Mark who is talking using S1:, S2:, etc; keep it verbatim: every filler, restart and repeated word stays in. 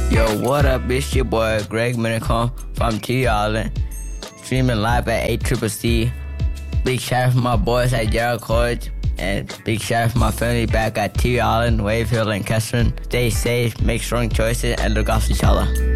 S1: Yo, what up? It's your boy Greg Minicom from T Island, streaming live at A C C C. Big shout out for my boys at Gerald College, and big shout out for my family back at T Island, Wave Hill, and Kestrel. Stay safe, make strong choices, and look after each other.